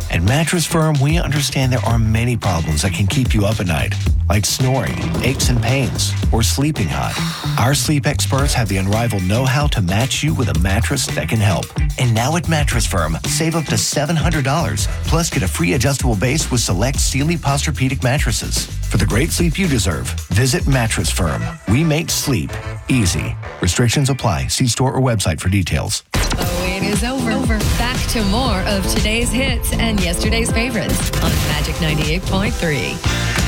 At Mattress Firm, we understand there are many problems that can keep you up at night, like snoring, aches and pains, or sleeping hot. Our sleep experts have the unrivaled know-how to match you with a mattress that can help. And now at Mattress Firm, save up to $700, plus get a free adjustable base with select Sealy Posturepedic mattresses. For the great sleep you deserve, visit Mattress Firm. We make sleep easy. Restrictions apply. See store or website for details. Oh, it is over. Back to more of today's hits and yesterday's favorites on Magic 98.3.